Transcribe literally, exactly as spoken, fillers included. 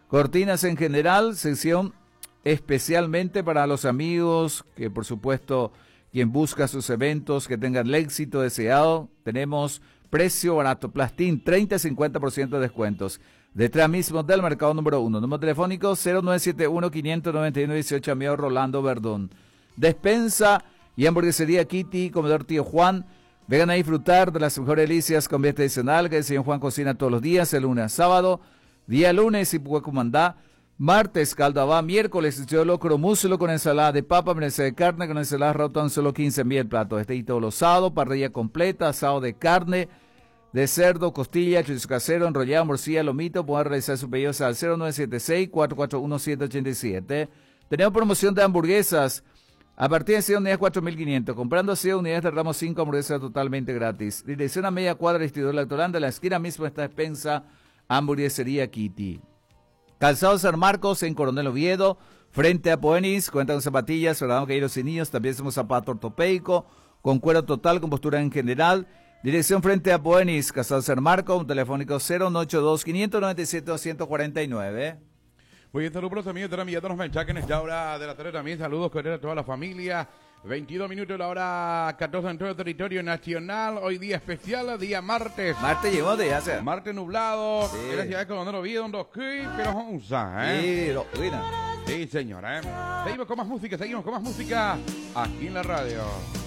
Cortinas en general, sección especialmente para los amigos, que por supuesto quien busca sus eventos que tengan el éxito deseado. Tenemos precio barato, Plastín, treinta a cincuenta por ciento de descuentos. Detrás mismo del mercado número uno. Número telefónico cero nueve siete uno, cinco nueve uno, uno ocho, amigo Rolando Verdón. Despensa y hamburguesería Kitty, comedor Tío Juan. Vengan a disfrutar de las mejores delicias con comida tradicional que el señor Juan cocina todos los días, el lunes a sábado. Día lunes, Ipuecumandá. Martes, caldabá. Miércoles, yo locro muslo con ensalada de papa, merece de carne, con ensalada rotón, solo quince mil platos. Este y todo lo asado, parrilla completa, asado de carne, de cerdo, costilla, chorizo casero, enrollado, morcilla, lomito. Pueden realizar sus pedidos al cero nueve siete seis, cuatro cuatro uno, siete ocho siete. Tenemos promoción de hamburguesas. A partir de cien unidades, cuatro mil quinientos. Comprando cien unidades, le damos cinco hamburguesas totalmente gratis. Dirección a media cuadra, distribuidor electoral de la esquina mismo está Despensa, hamburguesería Kitty. Calzado San Marcos en Coronel Oviedo, frente a Poenis, cuenta con zapatillas, Fernando Caíros y niños, también hacemos zapato ortopédico, con cuero total, con postura en general. Dirección frente a Poenis, Calzado San Marcos, un telefónico cero uno ocho dos, cinco nueve siete, dos cuatro nueve. Muy bien, saludos también de la Millán de los Menchaques, esta hora de la tarde también, saludos con a toda la familia. veintidós minutos, la hora catorce en todo el territorio nacional. Hoy día especial, día martes. Martes llegó de hacer. Martes nublado. Sí. En la ciudad de Colondero Oviedo, donde aquí, pero vamos a, ¿eh? Sí, lo, mira. Sí, señora, ¿eh? Seguimos con más música, seguimos con más música aquí en la radio.